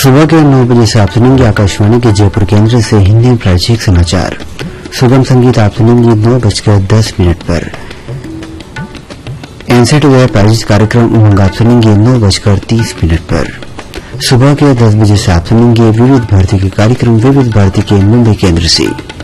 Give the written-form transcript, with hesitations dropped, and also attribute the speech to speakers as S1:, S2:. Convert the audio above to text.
S1: सुबह के 9 बजे से आप सुनेंगे आकाशवाणी के जयपुर केंद्र से हिंदी में प्रादेशिक समाचार। सुगम संगीत आप सुनेंगे 9:10 पर। एनसेट द्वारा प्रायोजित कार्यक्रम उमंग आप सुनेंगे 9:30 पर। सुबह के 10 बजे से आप सुनेंगे विविध भारती के कार्यक्रम विविध भारती के मुंबई केंद्र से।